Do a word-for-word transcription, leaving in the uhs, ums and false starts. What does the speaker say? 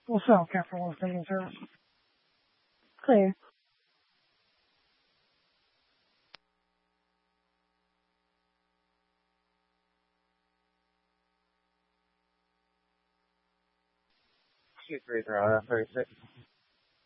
Full cell, Capital Station Service. Clear. Two three zero thirty six.